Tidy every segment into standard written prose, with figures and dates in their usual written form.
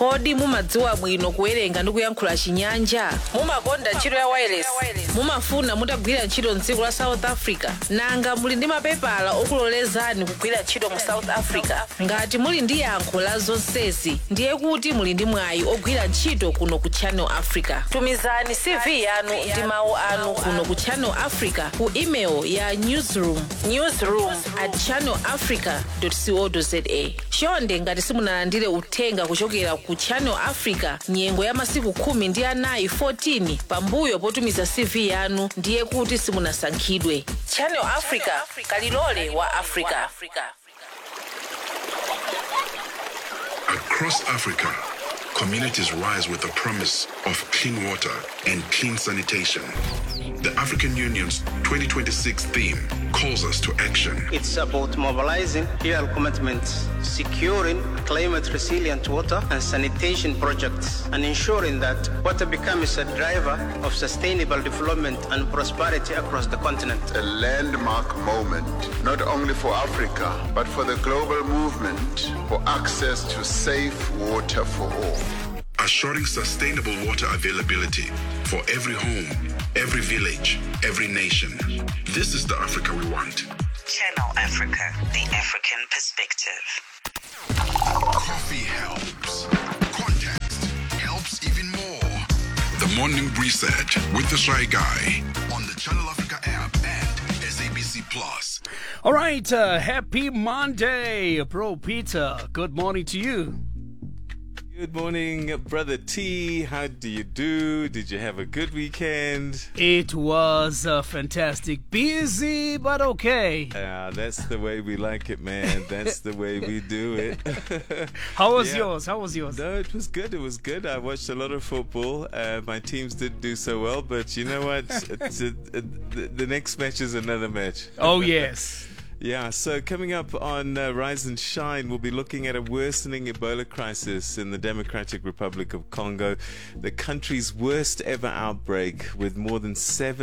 Kodi mumadziwa bwino kuwerenga ndi kuyankhula Chinyanja? Mumakonda ntchito ya wireless? Mumafuna mutagwira ntchito m'dziko la South Africa? Nanga muli ndi mapepala okulolezani kugwira ntchito mu South Africa? Ngati muli ndi yankho la zonsezi, ndiye kuti muli ndi mwayi ogwira ntchito kuno ku Channel Africa. Tumizani CV yanu ndi mawu anu kuno ku Channel Africa ku email ya newsroom@channelafrica.co.za. Chonde ngati simunalandire uthenga kuchokera ku Channel Africa nyengo ya masiku 14 pambuyo potumiza CV yanu, ndiye kuti simunasankhidwe. Channel Africa, kalilole wa Africa. Across Africa, communities rise with the promise of clean water and clean sanitation. The African Union's 2026 theme calls us to action. It's about mobilizing real commitments, securing climate-resilient water and sanitation projects, and ensuring that water becomes a driver of sustainable development and prosperity across the continent. A landmark moment, not only for Africa, but for the global movement for access to safe water for all. Assuring sustainable water availability for every home, every village, every nation. This is the Africa we want. Channel Africa, the African perspective. Coffee helps. Context helps even more. The Morning Reset with the Shy Guy on the Channel Africa app and SABC Plus. All right, happy Monday, Bro Peter. Good morning to you. Good morning, Brother T. How do you do? Did you have a good weekend? It was fantastic. Busy, but okay. That's the way we like it, man. That's the way we do it. How was yours? How was yours? No, it was good. It was good. I watched a lot of football. My teams didn't do so well, but you know what? The next match is another match. Oh, yes. Yeah, so coming up on Rise and Shine, we'll be looking at a worsening Ebola crisis in the Democratic Republic of Congo, the country's worst ever outbreak with more than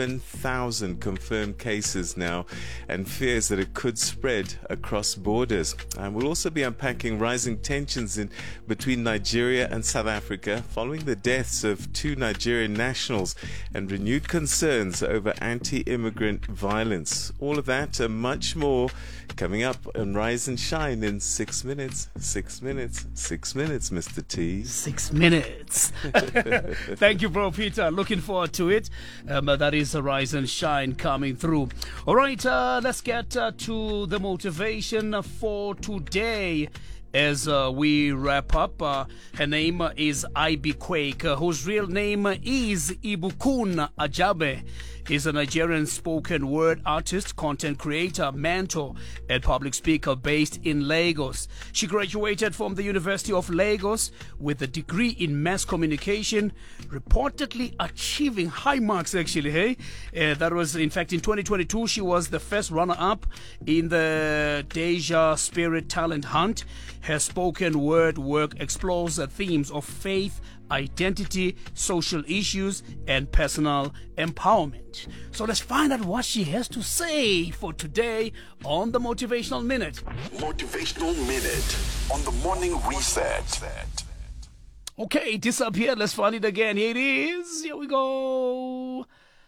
7,000 confirmed cases now, and fears that it could spread across borders. And we'll also be unpacking rising tensions between Nigeria and South Africa following the deaths of 2 Nigerian nationals and renewed concerns over anti-immigrant violence. All of that and much more coming up on Rise and Shine in 6 minutes. 6 minutes. 6 minutes, Mr. T. 6 minutes. Thank you, Bro Peter. Looking forward to it. That is a Rise and Shine coming through. All right, let's get to the motivation for today. As we wrap up, her name is Ivy Quake, whose real name is Ibukun Ajabe. Is a Nigerian spoken word artist, content creator, mentor, and public speaker based in Lagos. She graduated from the University of Lagos with a degree in mass communication, reportedly achieving high marks actually. That was, in fact, in 2022, she was the first runner-up in the Deja Spirit Talent Hunt. Her spoken word work explores the themes of faith, identity, social issues, and personal empowerment. So let's find out what she has to say for today on the Motivational Minute. Motivational Minute on the Morning Reset. Okay, it disappeared. Let's find it again. Here it is. Here we go.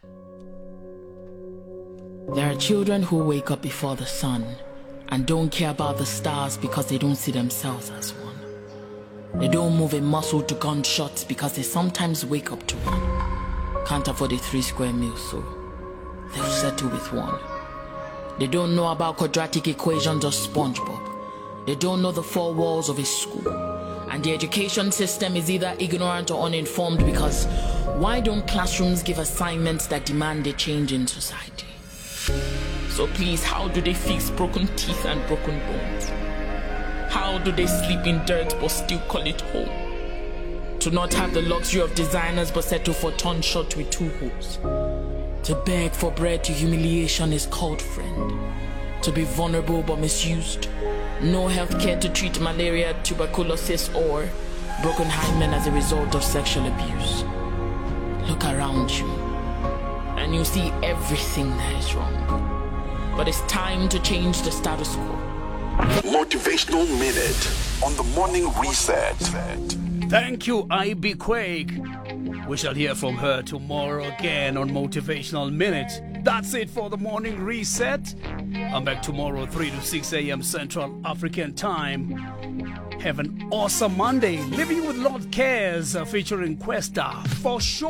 There are children who wake up before the sun and don't care about the stars because they don't see themselves as one. They don't move a muscle to gunshots because they sometimes wake up to one. Can't afford a 3 square meals, so they'll settle with 1. They don't know about quadratic equations or SpongeBob. They don't know the 4 walls of a school. And the education system is either ignorant or uninformed because why don't classrooms give assignments that demand a change in society? So please, how do they fix broken teeth and broken bones? How do they sleep in dirt but still call it home? To not have the luxury of designers but settle for torn short with 2 holes. To beg for bread to humiliation is called friend. To be vulnerable but misused. No healthcare to treat malaria, tuberculosis, or broken hymen as a result of sexual abuse. Look around you and you see everything that is wrong. But it's time to change the status quo. Motivational Minute on the Morning Reset. Thank you, IB Quake. We shall hear from her tomorrow again on Motivational Minute. That's it for the morning reset. I'm back tomorrow 3 to 6 a.m. Central African Time. Have an awesome Monday. Living with Lord Cares featuring Questa for sure.